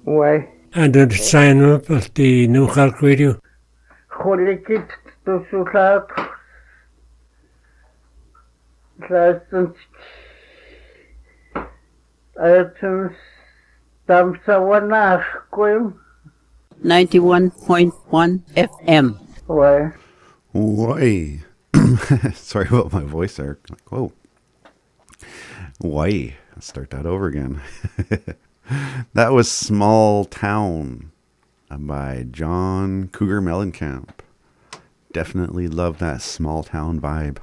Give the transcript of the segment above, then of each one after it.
Ouais. And then sign up at the New Cork Radio. Cholikit to sulat. License items Damsawanach Quim. 91.1 FM. Ouais. Why? Sorry about my voice there. Like, whoa. Why? Let's start that over again. That was Small Town by John Cougar Mellencamp. Definitely love that small town vibe.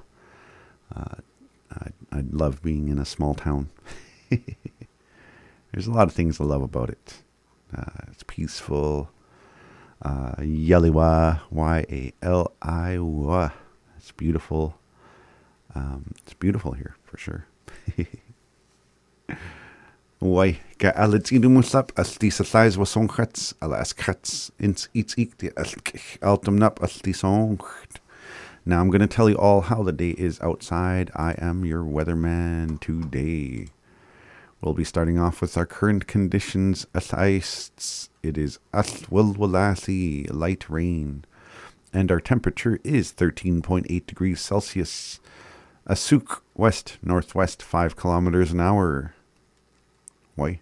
I love being in a small town. There's a lot of things I love about it. It's peaceful. Yaliwa, Y-A-L-I-W-A. It's beautiful. It's beautiful here, for sure. Why? Ga alit idumusap as di sa size was songkhats alas khats ins eats ikti altumnap as di songkt. Now I'm going to tell you all how the day is outside. I am your weatherman today. We'll be starting off with our current conditions as ice. It is aswilwalasi, light rain. And our temperature is 13.8 degrees Celsius. Asuk, west-northwest 5 kilometers an hour. Why?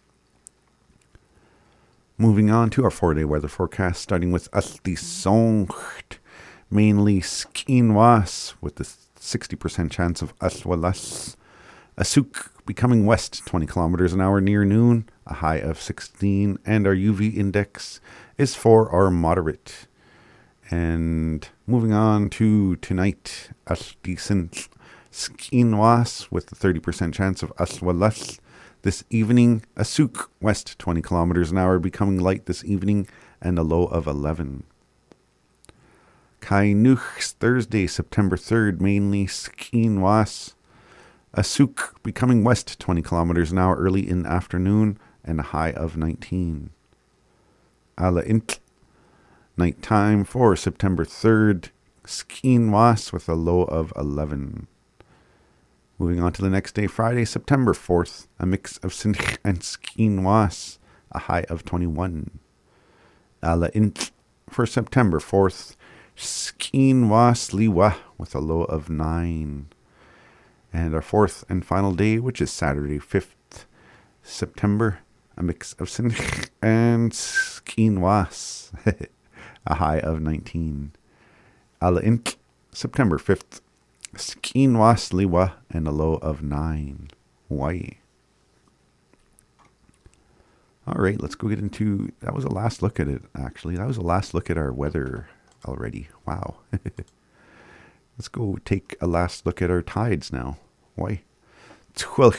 Moving on to our 4-day weather forecast, starting with Astisongt. Mainly skinwas with the 60% chance of aswalas. Asuk becoming west 20 kilometers an hour near noon, a high of 16, and our UV index is 4 or moderate. And moving on to tonight, Astisint skinwas with the 30% chance of aswalas. This evening, Asuk west 20 kilometers an hour becoming light this evening and a low of 11. Kainuchs Thursday, September 3rd, mainly skinwas. Asuk becoming west 20 kilometers an hour early in the afternoon and a high of 19. Alaint, nighttime for September 3rd, skinwas with a low of 11. Moving on to the next day, Friday, September 4th, a mix of sinch and skinwas, a high of 21. Alaint for September 4th, skinwas liwa with a low of 9. And our fourth and final day, which is Saturday, 5th September, a mix of sinch and skinwas, a high of 19. Alaint, September 5th, skinwas liwa and a low of 9. Why? All right, let's go get into, that was a last look at it, actually. That was a last look at our weather already. Wow. Let's go take a last look at our tides now. Why? Okay,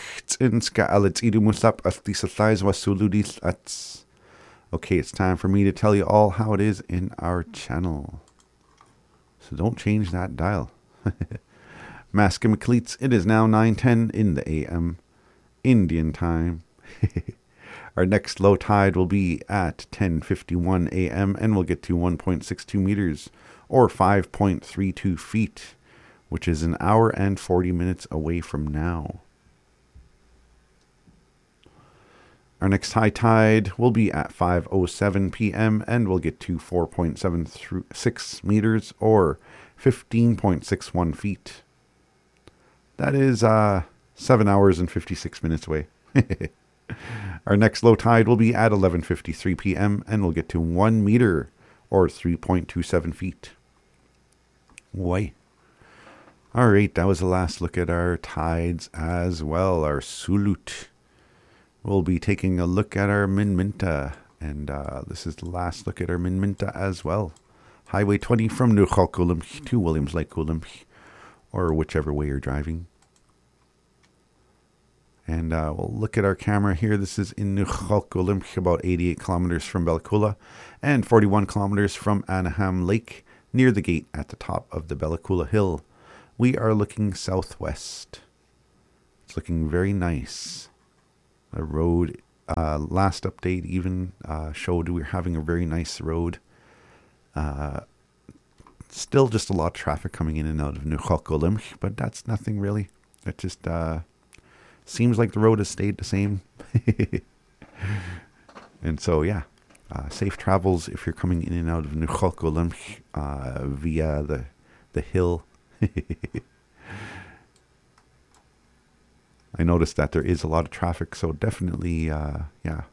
it's time for me to tell you all how it is in our channel. So don't change that dial. Maskimacleats, it is now 9:10 in the AM, Indian time. Our next low tide will be at 10:51 AM and we'll get to 1.62 meters or 5.32 feet, which is an hour and 40 minutes away from now. Our next high tide will be at 5:07 PM and we'll get to 4.76 meters or 15.61 feet. That is 7 hours and 56 minutes away. Our next low tide will be at 11:53 PM and we'll get to 1 meter or 3.27 feet. Why? All right, that was the last look at our tides as well, our Sulut. We'll be taking a look at our Minminta, and this is the last look at our Minminta as well. Highway 20 from Nuchalkulimch to Williams Lake Kulimch, or whichever way you're driving. And we'll look at our camera here. This is in Nuchalkulimch, about 88 kilometers from Bellacoola, and 41 kilometers from Anaheim Lake, near the gate at the top of the Bellacoola Hill. We are looking southwest. It's looking very nice. The road, last update even showed we're having a very nice road. Still just a lot of traffic coming in and out of Nuchalkulimch, but that's nothing really. It just seems like the road has stayed the same. And so, yeah, safe travels if you're coming in and out of Nuchalkolimch via the hill. I noticed that there is a lot of traffic, so definitely, yeah,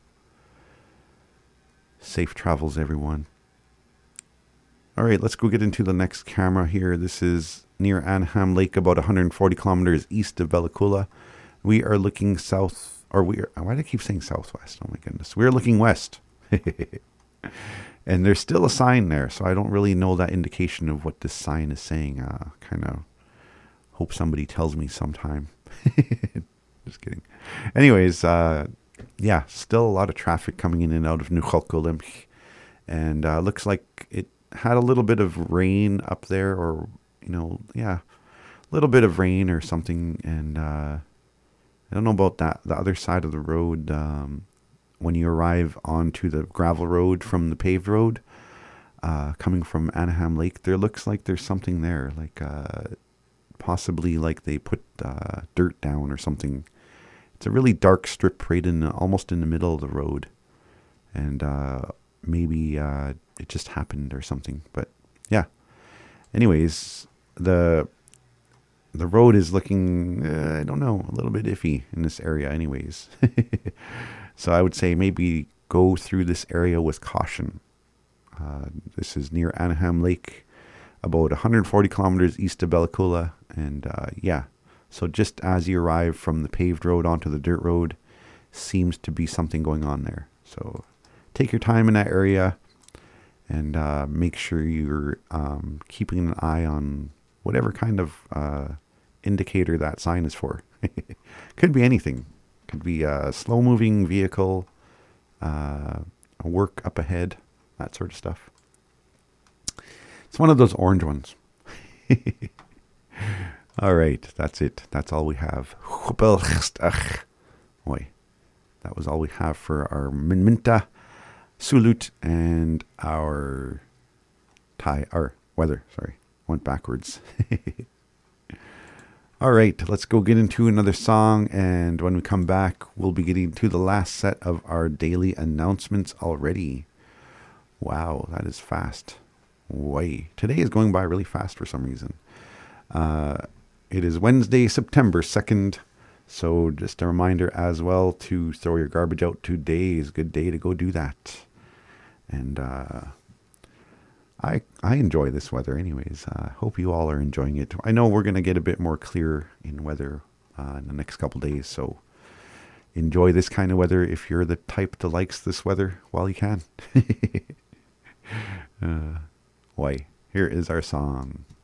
safe travels, everyone. All right, let's go get into the next camera here. This is near Anham Lake, about 140 kilometers east of Belakula. We are looking south, or why do I keep saying southwest? Oh my goodness. We're looking west. And there's still a sign there, so I don't really know that indication of what this sign is saying. Kind of hope somebody tells me sometime. Just kidding. Anyways, yeah, still a lot of traffic coming in and out of Nuchalkolimch. And looks like it had a little bit of rain up there, or, yeah, a little bit of rain or something. And I don't know about that. The other side of the road, when you arrive onto the gravel road from the paved road, coming from Anham Lake, there looks like there's something there, like possibly like they put dirt down or something. It's a really dark strip right almost in the middle of the road, and maybe it just happened or something. But yeah, anyways, the road is looking, I don't know, a little bit iffy in this area anyways. So I would say maybe go through this area with caution. This is near Anham Lake, about 140 kilometers east of Belakula. And yeah, so just as you arrive from the paved road onto the dirt road, seems to be something going on there. So take your time in that area, and make sure you're keeping an eye on whatever kind of indicator that sign is for. Could be anything. Could be a slow-moving vehicle, a work up ahead, that sort of stuff. It's one of those orange ones. All right, that's it. That's all we have. Oi, that was all we have for our Minminta, Sulut, and our weather. Sorry, went backwards. All right, let's go get into another song, and when we come back, we'll be getting to the last set of our daily announcements already. Wow, that is fast. Way. Today is going by really fast for some reason. It is Wednesday, September 2nd, so just a reminder as well to throw your garbage out. Today is a good day to go do that. And I enjoy this weather anyways. I hope you all are enjoying it. I know we're going to get a bit more clear in weather in the next couple days, so enjoy this kind of weather if you're the type that likes this weather while you can. Why, here is our song.